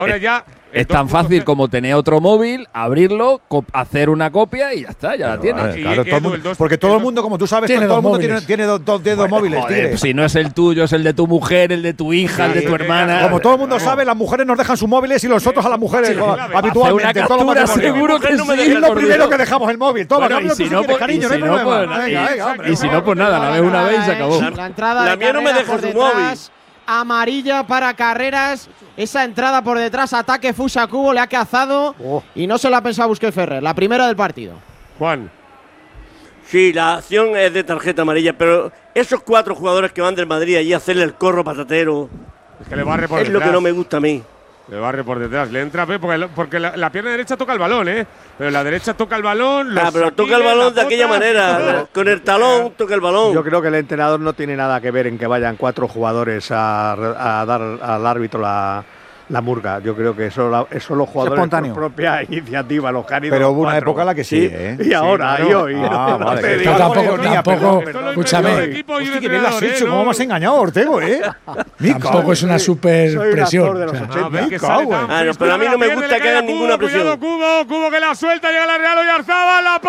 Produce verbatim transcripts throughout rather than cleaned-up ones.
Ahora es, ya… Es tan fácil como tener otro móvil, abrirlo, hacer una copia y ya está, ya la tienes. Vale, claro, todo el mundo, porque todo el mundo, como tú sabes, tiene todo el mundo móviles. tiene, tiene dos, dos, dos bueno, móviles. Joder, si no es el tuyo, es el de tu mujer, el de tu hija, sí, el de tu hermana. Como todo el mundo sabe, las mujeres nos dejan sus móviles y los otros a las mujeres sí, habitualmente. Hace una captura, seguro que no sí. Es lo primero que dejamos el móvil. Toma, bueno, y si no, pues cariño, no hay problema. Y si no, pues nada, la ves una vez y se acabó. La entrada la mía no me deja su móvil. Amarilla para Carreras. Esa entrada por detrás, ataque Fusa Cubo, le ha cazado oh. y no se la ha pensado Busquets Ferrer. La primera del partido. Juan. Sí, la acción es de tarjeta amarilla, pero esos cuatro jugadores que van del Madrid allí a hacerle el corro patatero. Es que le barre por es detrás. lo que no me gusta a mí. Le barre por detrás, le entra porque, porque la, la pierna derecha toca el balón, ¿eh? Pero la derecha toca el balón. Ah, pero toca el balón de aquella manera, con el talón toca el balón. Yo creo que el entrenador no tiene nada que ver en que vayan cuatro jugadores a, a dar al árbitro la, la murga. Yo creo que eso, eso los jugadores por propia iniciativa, los que han ido. Pero hubo una cuatro. época en la que sí, ¿eh? Y ahora, sí, y hoy. Ah, no vale. te Digo, tampoco, no, tampoco, perdón, escúchame. Hostia, que bien lo has hecho, ¿cómo me has engañado, Ortego, eh? Tampoco es una super presión. De los o sea, ochenta. Ah, que sale tan ah, no, pero a mí no me gusta que hagan ninguna presión. Cuidado, Cubo, Cubo que la suelta, llega la Real Oyarzabal, la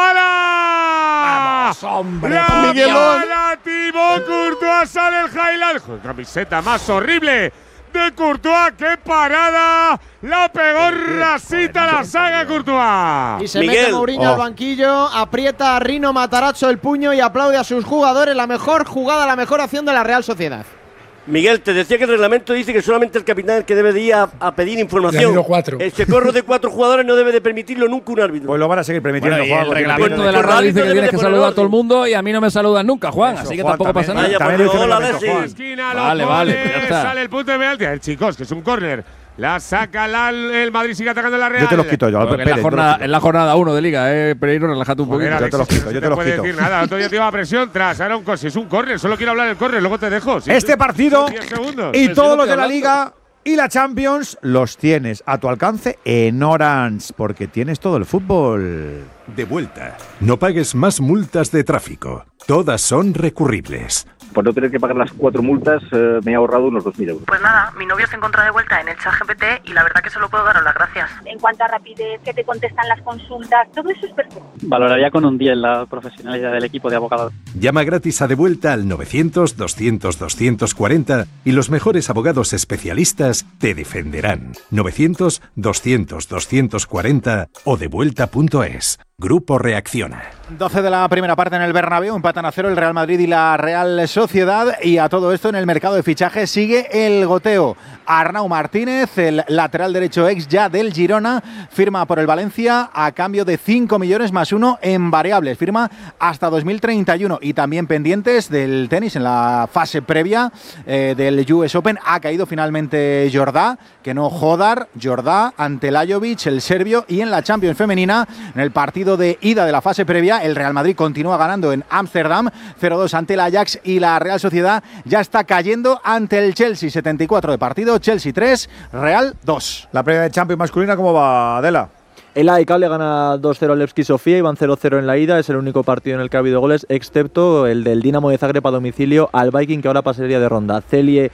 para. Vamos, hombre. La Miguelón. para Thibaut Courtois, sale el highlight. Joder, camiseta más horrible de Courtois, qué parada. La pegó rasita la saga Courtois. Y se Miguel. mete Mourinho Oh. al banquillo, aprieta a Rino Matarazzo el puño y aplaude a sus jugadores. La mejor jugada, la mejor acción de la Real Sociedad. Miguel, te decía que el reglamento dice que solamente el capitán es el que debe de ir a, a pedir información. Cuatro. El socorro de cuatro jugadores no debe de permitirlo nunca un árbitro. Pues lo van a seguir permitiendo. Bueno, y Juan, el porque reglamento no de la Pues radio dice árbitro que debe tienes de que poner saludar a orden. todo el mundo y a mí no me saludan nunca, Juan. Eso, así que Juan, tampoco también. pasa nada. Vaya, También por dice el favor, reglamento, Alexis. Juan. Esquina, los Vale, vale, goles, pues ya está. sale el punto de penalti. El chicos, que es un córner. La saca la, el Madrid, sigue atacando la Real. Yo te los quito yo, Porque Albert en, la Pérez, jornada, yo te en la jornada uno de Liga, eh, Pereiro, relájate un Joder, poquito. Yo te los Alexis, quito, yo no te los puede quito. decir nada, el otro día te iba a presión tras. Ahora un cos, es un córner, solo quiero hablar del córner, luego te dejo. Sí, Este partido diez segundos. y Pero todos si no los de estoy la hablando. Liga y la Champions los tienes a tu alcance en Orange, porque tienes todo el fútbol. De vuelta. No pagues más multas de tráfico. Todas son recurribles. Por no tener que pagar las cuatro multas, eh, me he ahorrado unos dos mil euros. Pues nada, mi novio se encuentra de vuelta en el ChatGPT y la verdad que solo puedo daros las gracias. En cuanto a rapidez, que te contestan las consultas, todo eso es perfecto. Valoraría con un diez la profesionalidad del equipo de abogados. Llama gratis a De Vuelta al novecientos, doscientos, doscientos cuarenta y los mejores abogados especialistas te defenderán. novecientos, doscientos, doscientos cuarenta o devuelta punto es. Grupo Reacciona. doce de la primera parte en el Bernabéu, empatan a cero el Real Madrid y la Real Sociedad, y a todo esto en el mercado de fichajes sigue el goteo. Arnau Martínez, el lateral derecho ex ya del Girona, firma por el Valencia a cambio de cinco millones más uno en variables, firma hasta dos mil treinta y uno, y también pendientes del tenis en la fase previa eh, del U S Open. Ha caído finalmente Jordá, que no Jodar, Jordá ante Lajovic, el serbio, y en la Champions femenina, en el partido de ida de la fase previa, el Real Madrid continúa ganando en Ámsterdam cero dos ante el Ajax, y la Real Sociedad ya está cayendo ante el Chelsea. setenta y cuatro de partido, Chelsea tres, Real dos. La previa de Champions masculina, ¿cómo va, Adela? El A E K le gana dos cero al Levski Sofía y van cero cero en la ida. Es el único partido en el que ha habido goles, excepto el del Dinamo de Zagreb a domicilio al Viking, que ahora pasaría de ronda. Celie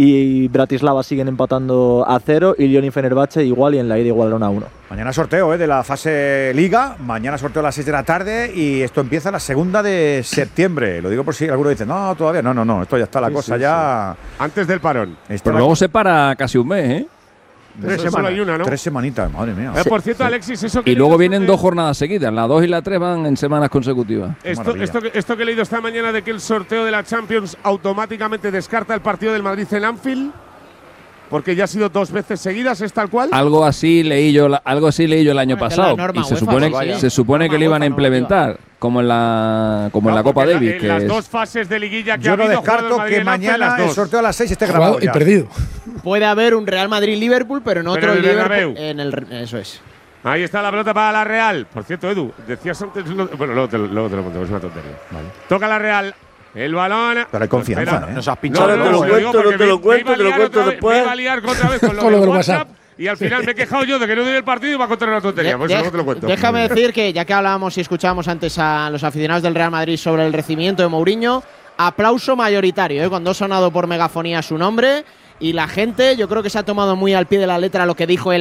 y Bratislava siguen empatando a cero y Lyon y Fenerbahce igual, y en la ida igualaron a uno. Mañana sorteo eh, de la fase Liga, mañana sorteo a las seis de la tarde, y esto empieza la segunda de septiembre. Lo digo por si alguno dice, no, todavía no, no, no, esto ya está la Sí, cosa sí, ya… sí. Antes del parón. Pero luego se para casi un mes, ¿eh? Tres Solo semanas, hay una, ¿no? tres semanitas, madre mía. Eh, por cierto, Alexis, eso que Y luego leído vienen sobre- dos jornadas seguidas, la dos y la tres van en semanas consecutivas. Esto, esto, que, esto que he leído esta mañana de que el sorteo de la Champions automáticamente descarta el partido del Madrid en Anfield, porque ya ha sido dos veces seguidas, ¿es tal cual? Algo así leí yo, la- algo así leí yo el año Bueno, que pasado, la norma y se UEFA, supone, vaya. se supone que lo iban a implementar, como en la, como en No, la Copa porque Davis. En que las es- dos fases de liguilla que Yo ha no habido, ha jugado el descarto Madrid que en Anfield las mañana el dos. sorteo a las seis esté Jugado grabado y ya. perdido. Puede haber un Real Madrid-Liverpool, pero en Pero otro en el Liverpool. Bernabéu. En el, eso es. Ahí está la pelota para la Real. Por cierto, Edu, decías antes… lo- bueno, luego te, lo- luego te lo cuento, es una tontería. Vale. Toca la Real. El balón… Pero hay confianza, Espera. ¿eh? Nos has No, pinchado no, te no, lo lo cuento, digo no porque te lo me- cuento, me iba a te lo liar cuento otra vez- después. Me iba a liar otra vez con lo, Con lo del del WhatsApp, WhatsApp. y al final me he quejado yo de que no doy el partido y va a contar una tontería. Por eso De- luego te lo cuento. Déjame decir que, ya que hablábamos y escuchábamos antes a los aficionados del Real Madrid sobre el recibimiento de Mourinho, aplauso mayoritario, ¿eh? Cuando ha sonado por megafonía su nombre, y la gente yo creo que se ha tomado muy al pie de la letra lo que dijo él